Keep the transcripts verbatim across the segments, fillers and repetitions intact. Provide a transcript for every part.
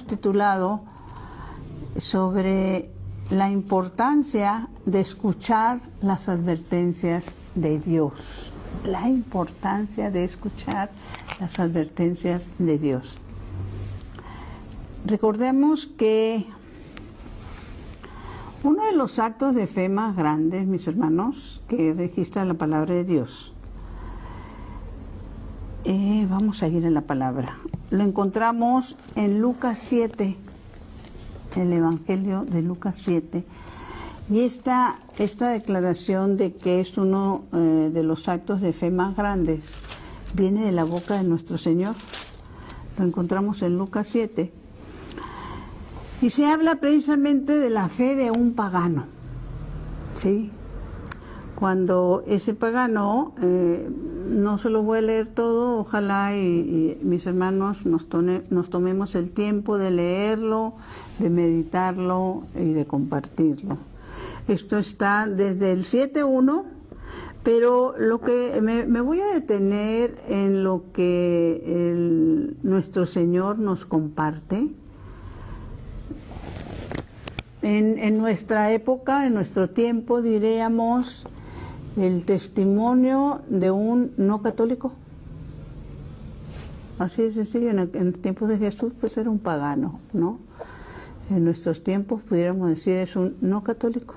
titulado sobre la importancia de escuchar las advertencias de Dios. La importancia de escuchar las advertencias de Dios. Recordemos que uno de los actos de fe más grandes, mis hermanos, que registra la palabra de Dios. Eh, vamos a ir a la palabra. Lo encontramos en Lucas siete, el Evangelio de Lucas siete. Y esta, esta declaración de que es uno eh, de los actos de fe más grandes viene de la boca de nuestro Señor. Lo encontramos en Lucas siete. Y se habla precisamente de la fe de un pagano, ¿sí? Cuando ese pagano, eh, no se lo voy a leer todo, ojalá y, y mis hermanos nos, tome, nos tomemos el tiempo de leerlo, de meditarlo y de compartirlo. Esto está desde el siete uno, pero lo que me, me voy a detener en lo que el, nuestro Señor nos comparte. En, en nuestra época, en nuestro tiempo, diríamos el testimonio de un no católico. Así de sencillo, en el, en el tiempo de Jesús pues era un pagano, ¿no? En nuestros tiempos pudiéramos decir es un no católico.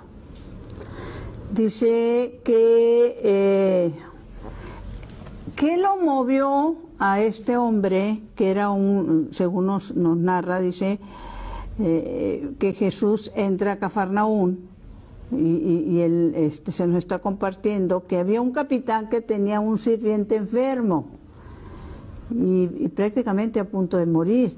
Dice que, eh, ¿qué lo movió a este hombre, que era un, según nos, nos narra, dice, Eh, que Jesús entra a Cafarnaún y, y, y él este, se nos está compartiendo que había un capitán que tenía un sirviente enfermo y, y prácticamente a punto de morir,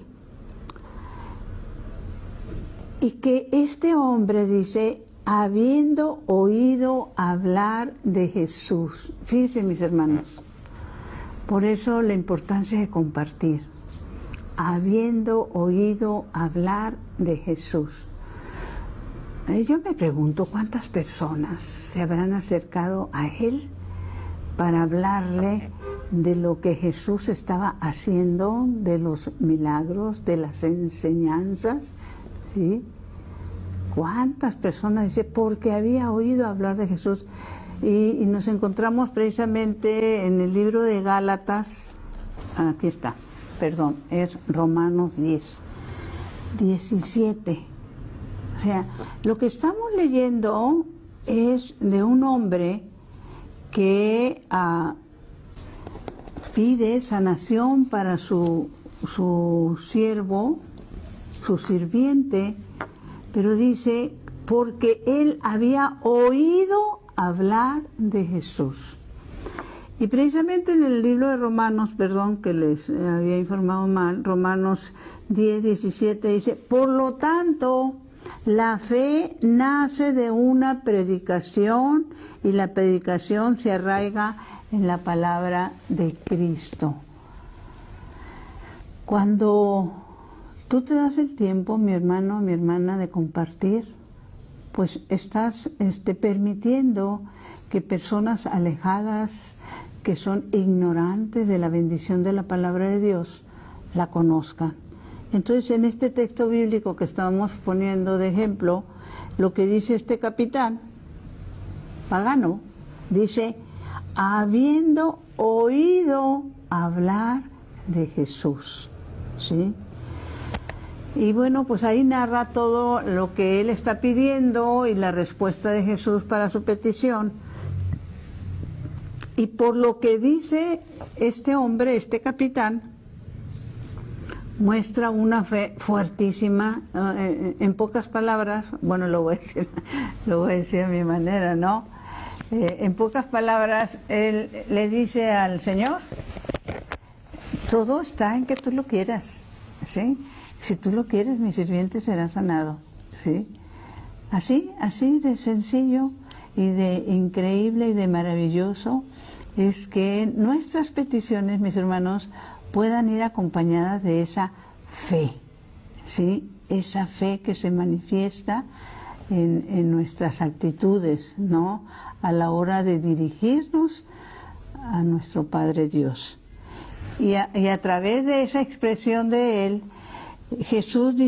y que este hombre dice, habiendo oído hablar de Jesús. Fíjense, mis hermanos, por eso la importancia de compartir. Habiendo oído hablar de Jesús. Yo me pregunto cuántas personas se habrán acercado a Él para hablarle de lo que Jesús estaba haciendo, de los milagros, de las enseñanzas, ¿sí? ¿Cuántas personas? Dice, porque había oído hablar de Jesús. Y, y nos encontramos precisamente en el libro de Gálatas, aquí está. Perdón, es Romanos diez, diecisiete. O sea, lo que estamos leyendo es de un hombre que uh, pide sanación para su, su siervo, su sirviente, pero dice, porque él había oído hablar de Jesús. Y precisamente en el libro de Romanos, perdón que les había informado mal, Romanos diez, diecisiete dice, por lo tanto, la fe nace de una predicación y la predicación se arraiga en la palabra de Cristo. Cuando tú te das el tiempo, mi hermano, mi hermana, de compartir, pues estás este, permitiendo que personas alejadas, que son ignorantes de la bendición de la palabra de Dios, la conozcan. Entonces, en este texto bíblico que estábamos poniendo de ejemplo, lo que dice este capitán pagano, dice, habiendo oído hablar de Jesús, ¿sí? Y bueno, pues ahí narra todo lo que él está pidiendo y la respuesta de Jesús para su petición. Y por lo que dice este hombre, este capitán, muestra una fe fuertísima, eh, en pocas palabras, bueno, lo voy a decir, lo voy a decir a mi manera, ¿no? Eh, en pocas palabras, él le dice al Señor, todo está en que tú lo quieras, ¿sí? Si tú lo quieres, mi sirviente será sanado, ¿sí? Así, así de sencillo y de increíble y de maravilloso es que nuestras peticiones, mis hermanos, puedan ir acompañadas de esa fe, ¿sí? Esa fe que se manifiesta en, en nuestras actitudes, ¿no? A la hora de dirigirnos a nuestro Padre Dios. Y a, y a través de esa expresión de Él, Jesús dice,